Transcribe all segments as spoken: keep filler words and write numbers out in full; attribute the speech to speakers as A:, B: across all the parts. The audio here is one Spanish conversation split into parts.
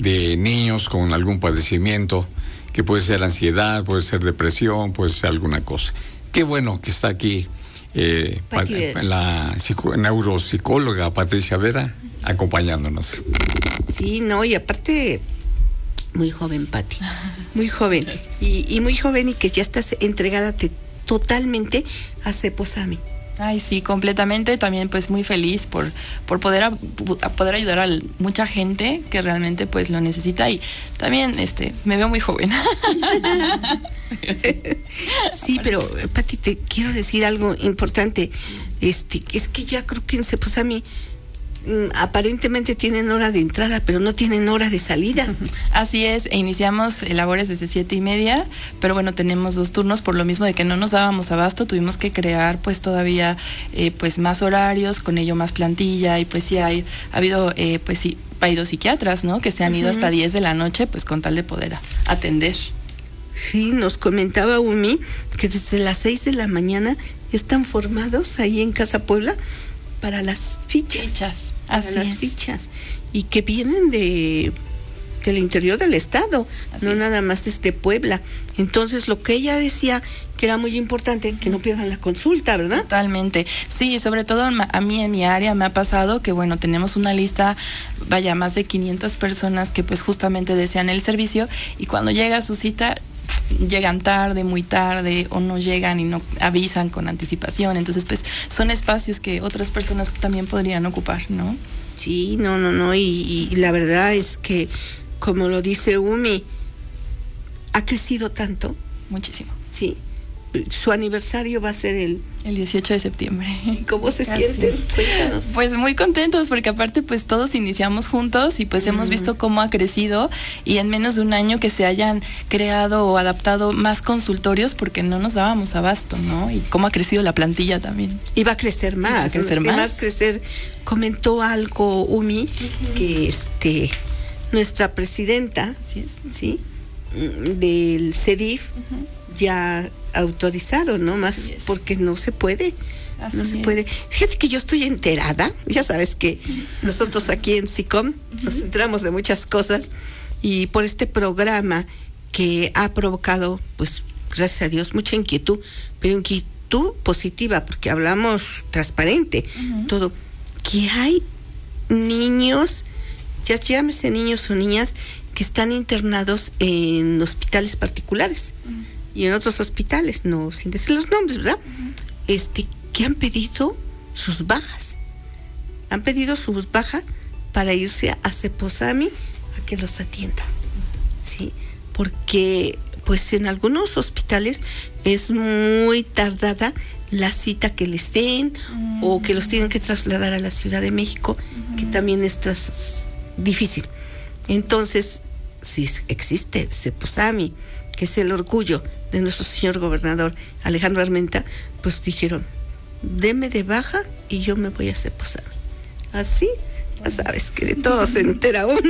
A: de niños con algún padecimiento, que puede ser ansiedad, puede ser depresión, puede ser alguna cosa. Qué bueno que está aquí eh, pa- la psico- neuropsicóloga Patricia Vera acompañándonos.
B: Sí, no, y aparte, muy joven, Pati, muy joven, y, y muy joven y que ya estás entregada te, totalmente a Ceposami.
C: Ay, sí, completamente. También pues muy feliz por, por poder, a, a poder ayudar a mucha gente que realmente pues lo necesita, y también este me veo muy joven.
B: Sí, pero Pati, te quiero decir algo importante. Este, es que ya creo que en Ceposami aparentemente tienen hora de entrada, pero no tienen hora de salida.
C: Así es, e iniciamos labores desde siete y media, pero bueno, tenemos dos turnos por lo mismo de que no nos dábamos abasto, tuvimos que crear pues todavía eh, pues más horarios, con ello más plantilla, y pues sí hay, ha habido eh, pues sí, psiquiatras, ¿no? Que se han ido uh-huh. hasta diez de la noche, pues con tal de poder a, atender.
B: Sí, nos comentaba Umi que desde las seis de la mañana están formados ahí en Casa Puebla para las fichas,
C: fichas
B: para
C: así
B: las
C: es.
B: fichas, y que vienen de del interior del estado, así no es. Nada más desde Puebla. Entonces, lo que ella decía que era muy importante, que no pierdan la consulta, ¿verdad?
C: Totalmente. Sí, sobre todo a mí en mi área me ha pasado que, bueno, tenemos una lista, vaya, más de quinientas personas que pues justamente desean el servicio, y cuando llega su cita llegan tarde, muy tarde, o no llegan y no avisan con anticipación. Entonces, pues, son espacios que otras personas también podrían ocupar, ¿no?
B: Sí, no, no, no, y, y la verdad es que, como lo dice Umi, ha crecido tanto.
C: Muchísimo.
B: Sí. Su aniversario va a ser el...
C: El dieciocho de septiembre.
B: ¿Cómo se Casi. sienten? Cuéntanos.
C: Pues muy contentos, porque aparte pues todos iniciamos juntos y pues mm. hemos visto cómo ha crecido, y en menos de un año que se hayan creado o adaptado más consultorios, porque no nos dábamos abasto, ¿no? Y cómo ha crecido la plantilla también.
B: Y va a crecer más.
C: Va a crecer más.
B: Va a crecer. Comentó algo Umi, uh-huh. que este nuestra presidenta,
C: Así es.
B: ¿sí? Del CEDIF, uh-huh. ya autorizaron, ¿no? Más porque no se puede, Así no se es. puede. Fíjate que yo estoy enterada, ya sabes que nosotros aquí en SICOM uh-huh. nos enteramos de muchas cosas, y por este programa que ha provocado, pues, gracias a Dios, mucha inquietud, pero inquietud positiva, porque hablamos transparente, uh-huh. todo, que hay niños, ya llámese niños o niñas, que están internados en hospitales particulares uh-huh. y en otros hospitales, no sin decir los nombres, ¿verdad? Uh-huh. Este, que han pedido sus bajas, han pedido sus bajas para irse a Ceposami a que los atienda, sí, porque pues en algunos hospitales es muy tardada la cita que les den, uh-huh. o que los tienen que trasladar a la Ciudad de México, uh-huh. que también es tras- difícil. Entonces, si existe Ceposami, que es el orgullo de nuestro señor gobernador Alejandro Armenta, pues dijeron, deme de baja y yo me voy a Ceposami. Así, ya sabes que de todo se entera uno.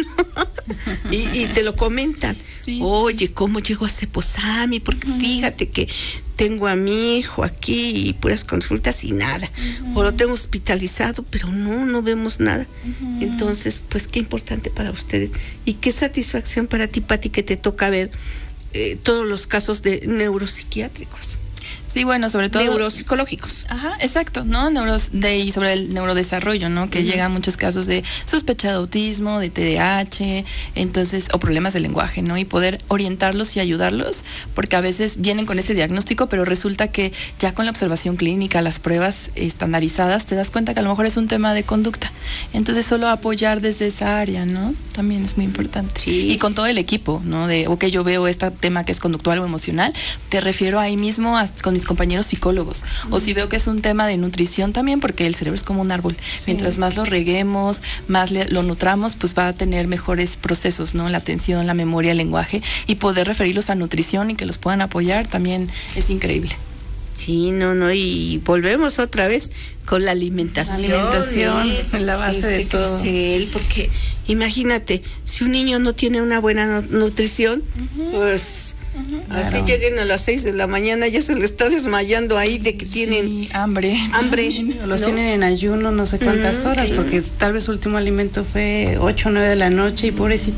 B: y, y te lo comentan. Sí, Oye, sí. ¿cómo llego a Ceposami? Porque uh-huh. fíjate que tengo a mi hijo aquí y puras consultas y nada. Uh-huh. O lo tengo hospitalizado, pero no, no vemos nada. Uh-huh. Entonces, pues qué importante para ustedes. Y qué satisfacción para ti, Pati, que te toca ver eh, todos los casos de neuropsiquiátricos.
C: Sí, bueno, sobre todo...
B: Neuropsicológicos.
C: Ajá, exacto, ¿no? Neuros de, y sobre el neurodesarrollo, ¿no? Que uh-huh. llegan muchos casos de sospecha de autismo, de T D A H, entonces, o problemas de lenguaje, ¿no? Y poder orientarlos y ayudarlos, porque a veces vienen con ese diagnóstico, pero resulta que ya con la observación clínica, las pruebas estandarizadas, te das cuenta que a lo mejor es un tema de conducta. Entonces, solo apoyar desde esa área, ¿no? También es muy importante.
B: Sí.
C: Y con todo el equipo, ¿no? De, ok, yo veo este tema que es conductual o emocional, te refiero ahí mismo a, con mis compañeros psicólogos, uh-huh. o si veo que es un tema de nutrición también, porque el cerebro es como un árbol, sí. mientras más lo reguemos, más le, lo nutramos, pues va a tener mejores procesos, ¿no? La atención, la memoria, el lenguaje, y poder referirlos a nutrición y que los puedan apoyar también es increíble.
B: Sí, no, no, y volvemos otra vez con la alimentación.
C: La alimentación, ¿eh? La base este, de todo.
B: Él, porque imagínate, si un niño no tiene una buena nutrición, uh-huh. pues... Uh-huh, así claro. Lleguen a las seis de la mañana, ya se le está desmayando ahí de que tienen
C: sí, hambre.
B: hambre.
D: Los
B: ¿no?
D: tienen en ayuno no sé cuántas uh-huh, horas, sí. porque tal vez su último alimento fue ocho o nueve de la noche y pobrecito